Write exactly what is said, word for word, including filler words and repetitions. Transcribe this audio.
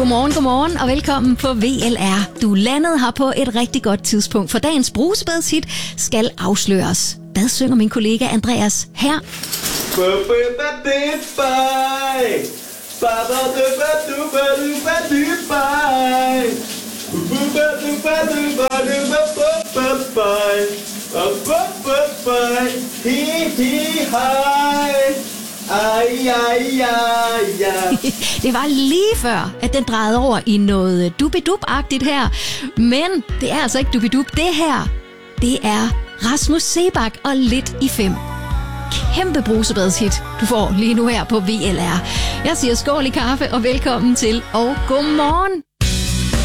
Godmorgen, godmorgen og velkommen på V L R. Du landede her på et rigtig godt tidspunkt, for dagens brusebadshit skal afsløres. Hvad synger min kollega Andreas her? Ai, ai, ai, ai. Det var lige før, at den drejede over i noget dubidup-agtigt her. Men det er altså ikke dubidup. Det her, det er Rasmus Seebach og Lidt i fem. Kæmpe brusebadshit, du får lige nu her på V L R. Jeg siger skål i kaffe og velkommen til, og godmorgen.